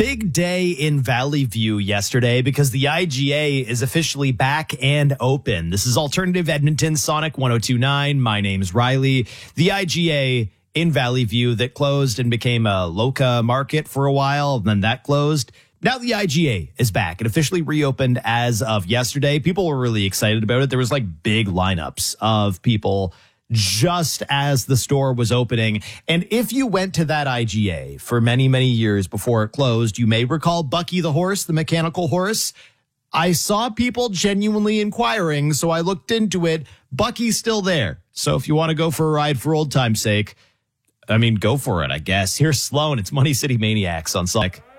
Big day in Valley View yesterday because the IGA is officially back and open. This is Alternative Edmonton, Sonic 102.9. My name's Riley. The IGA in Valley View that closed and became a Loca market for a while, and then that closed. Now the IGA is back. It officially reopened as of yesterday. People were really excited about it. There was like big lineups of people just as the store was opening. And if you went to that IGA for many, many years before it closed, you may recall Bucky the horse, the mechanical horse. I saw people genuinely inquiring, so I looked into it. Bucky's still there. So if you want to go for a ride for old time's sake, I mean, go for it, I guess. Here's Sloan. It's Money City Maniacs on Sonic.